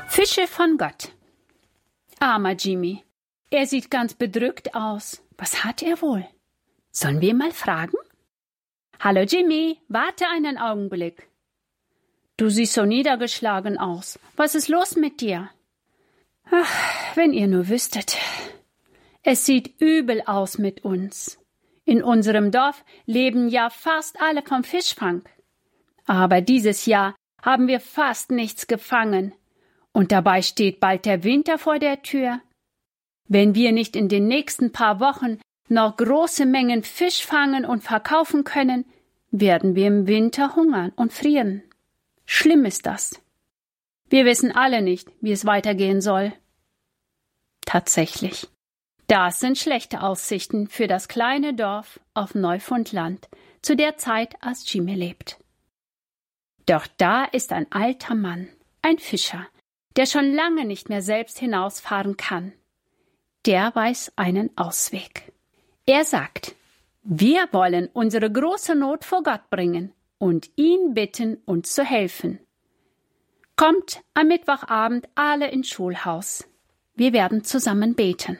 Fische von Gott. Armer Jimmy. Er sieht ganz bedrückt aus. Was hat er wohl? Sollen wir ihn mal fragen? Hallo Jimmy, warte einen Augenblick. Du siehst so niedergeschlagen aus. Was ist los mit dir? Ach, wenn ihr nur wüsstet. Es sieht übel aus mit uns. In unserem Dorf leben ja fast alle vom Fischfang. Aber dieses Jahr haben wir fast nichts gefangen. Und dabei steht bald der Winter vor der Tür. Wenn wir nicht in den nächsten paar Wochen noch große Mengen Fisch fangen und verkaufen können, werden wir im Winter hungern und frieren. Schlimm ist das. Wir wissen alle nicht, wie es weitergehen soll. Tatsächlich. Das sind schlechte Aussichten für das kleine Dorf auf Neufundland zu der Zeit, als Jimmy lebt. Doch da ist ein alter Mann, ein Fischer, der schon lange nicht mehr selbst hinausfahren kann. Der weiß einen Ausweg. Er sagt, wir wollen unsere große Not vor Gott bringen und ihn bitten, uns zu helfen. Kommt am Mittwochabend alle ins Schulhaus. Wir werden zusammen beten.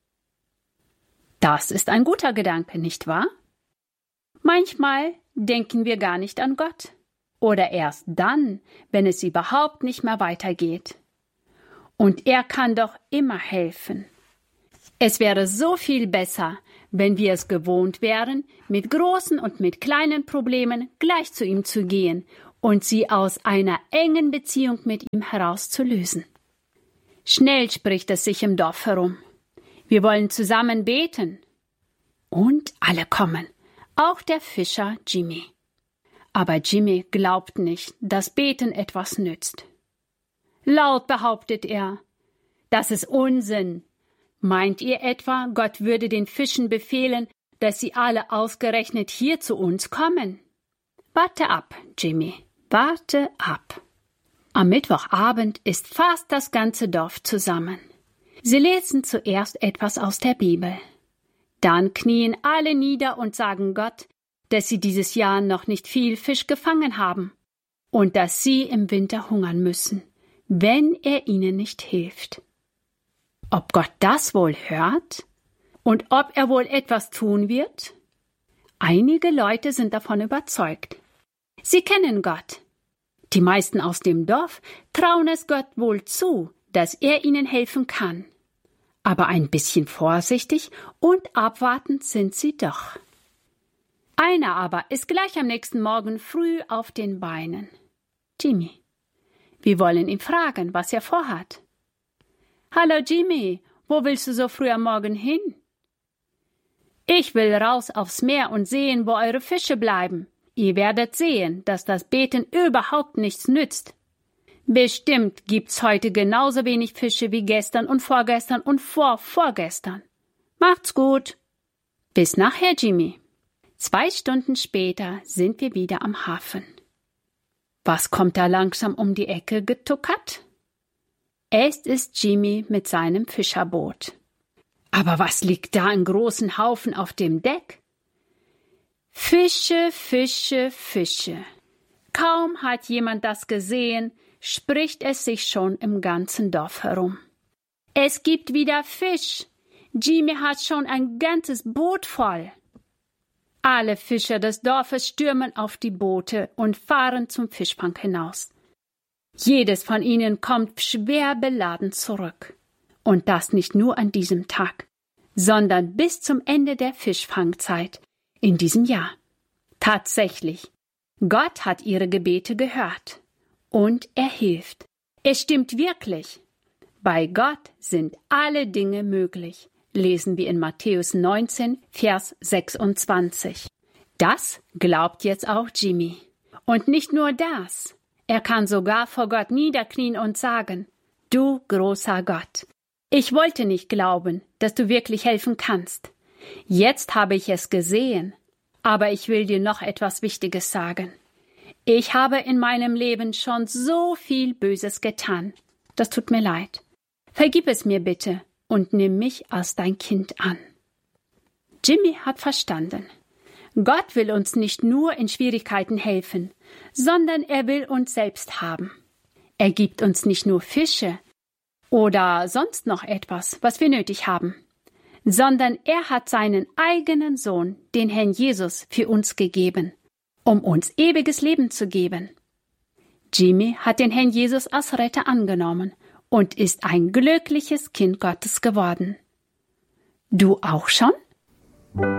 Das ist ein guter Gedanke, nicht wahr? Manchmal denken wir gar nicht an Gott. Oder erst dann, wenn es überhaupt nicht mehr weitergeht. Und er kann doch immer helfen. Es wäre so viel besser, wenn wir es gewohnt wären, mit großen und mit kleinen Problemen gleich zu ihm zu gehen und sie aus einer engen Beziehung mit ihm herauszulösen. Schnell spricht es sich im Dorf herum. Wir wollen zusammen beten. Und alle kommen, auch der Fischer Jimmy. Aber Jimmy glaubt nicht, dass Beten etwas nützt. Laut behauptet er, das ist Unsinn. Meint ihr etwa, Gott würde den Fischen befehlen, dass sie alle ausgerechnet hier zu uns kommen? Warte ab, Jimmy, warte ab. Am Mittwochabend ist fast das ganze Dorf zusammen. Sie lesen zuerst etwas aus der Bibel. Dann knien alle nieder und sagen Gott, dass sie dieses Jahr noch nicht viel Fisch gefangen haben und dass sie im Winter hungern müssen, wenn er ihnen nicht hilft. Ob Gott das wohl hört? Und ob er wohl etwas tun wird? Einige Leute sind davon überzeugt. Sie kennen Gott. Die meisten aus dem Dorf trauen es Gott wohl zu, dass er ihnen helfen kann. Aber ein bisschen vorsichtig und abwartend sind sie doch. Einer aber ist gleich am nächsten Morgen früh auf den Beinen. Jimmy. Wir wollen ihn fragen, was er vorhat. Hallo Jimmy, wo willst du so früh am Morgen hin? Ich will raus aufs Meer und sehen, wo eure Fische bleiben. Ihr werdet sehen, dass das Beten überhaupt nichts nützt. Bestimmt gibt's heute genauso wenig Fische wie gestern und vorgestern und vorvorgestern. Macht's gut. Bis nachher, Jimmy. 2 Stunden später sind wir wieder am Hafen. Was kommt da langsam um die Ecke getuckert? Es ist Jimmy mit seinem Fischerboot. Aber was liegt da in großen Haufen auf dem Deck? Fische, Fische, Fische. Kaum hat jemand das gesehen, spricht es sich schon im ganzen Dorf herum. Es gibt wieder Fisch. Jimmy hat schon ein ganzes Boot voll. Alle Fischer des Dorfes stürmen auf die Boote und fahren zum Fischfang hinaus. Jedes von ihnen kommt schwer beladen zurück. Und das nicht nur an diesem Tag, sondern bis zum Ende der Fischfangzeit in diesem Jahr. Tatsächlich, Gott hat ihre Gebete gehört. Und er hilft. Es stimmt wirklich. Bei Gott sind alle Dinge möglich. Lesen wir in Matthäus 19, Vers 26. Das glaubt jetzt auch Jimmy. Und nicht nur das. Er kann sogar vor Gott niederknien und sagen, du großer Gott, ich wollte nicht glauben, dass du wirklich helfen kannst. Jetzt habe ich es gesehen. Aber ich will dir noch etwas Wichtiges sagen. Ich habe in meinem Leben schon so viel Böses getan. Das tut mir leid. Vergib es mir bitte und nimm mich als dein Kind an. Jimmy hat verstanden. Gott will uns nicht nur in Schwierigkeiten helfen, sondern er will uns selbst haben. Er gibt uns nicht nur Fische, oder sonst noch etwas, was wir nötig haben, sondern er hat seinen eigenen Sohn, den Herrn Jesus, für uns gegeben, um uns ewiges Leben zu geben. Jimmy hat den Herrn Jesus als Retter angenommen und ist ein glückliches Kind Gottes geworden. Du auch schon?